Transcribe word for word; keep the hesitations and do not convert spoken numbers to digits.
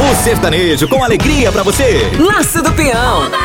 O sertanejo com alegria pra você. Laço do Peão.